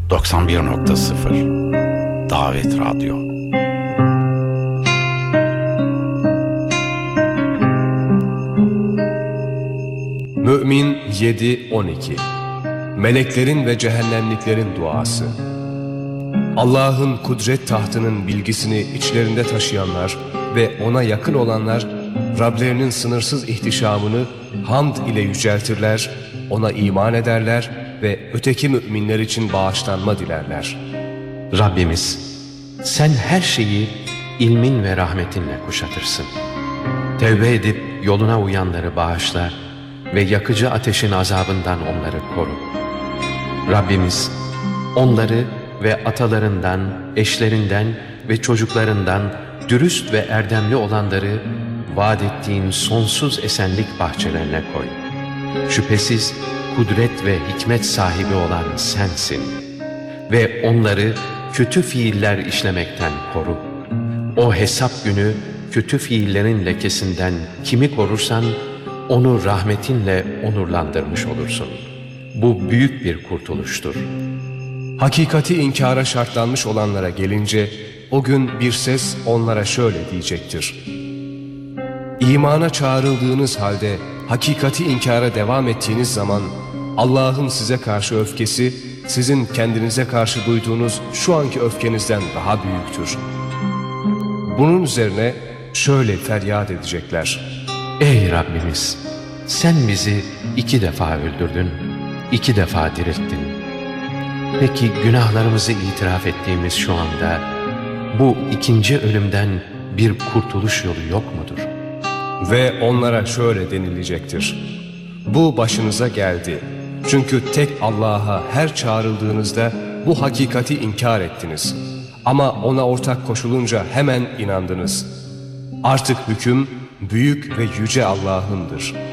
91.0 Davet Radyo. Mü'min 7-12 Meleklerin ve cehennemliklerin duası. Allah'ın kudret tahtının bilgisini içlerinde taşıyanlar ve ona yakın olanlar, Rablerinin sınırsız ihtişamını hamd ile yüceltirler, ona iman ederler ve öteki müminler için bağışlanma dilerler. Rabbimiz, sen her şeyi ilmin ve rahmetinle kuşatırsın. Tevbe edip yoluna uyanları bağışla ve yakıcı ateşin azabından onları koru. Rabbimiz, onları ve atalarından, eşlerinden ve çocuklarından dürüst ve erdemli olanları vaat ettiğin sonsuz esenlik bahçelerine koy. Şüphesiz kudret ve hikmet sahibi olan sensin ve onları kötü fiiller işlemekten koru. O hesap günü kötü fiillerin lekesinden kimi korursan onu rahmetinle onurlandırmış olursun. Bu büyük bir kurtuluştur. Hakikati inkara şartlanmış olanlara gelince o gün bir ses onlara şöyle diyecektir: İmana çağrıldığınız halde hakikati inkara devam ettiğiniz zaman Allah'ın size karşı öfkesi sizin kendinize karşı duyduğunuz şu anki öfkenizden daha büyüktür. Bunun üzerine şöyle feryat edecekler: Ey Rabbimiz! Sen bizi 2 defa öldürdün, 2 defa dirilttin. Peki günahlarımızı itiraf ettiğimiz şu anda bu 2. ölümden bir kurtuluş yolu yok mudur? Ve onlara şöyle denilecektir: Bu başınıza geldi. Çünkü tek Allah'a her çağrıldığınızda bu hakikati inkar ettiniz. Ama ona ortak koşulunca hemen inandınız. Artık hüküm büyük ve yüce Allah'ındır.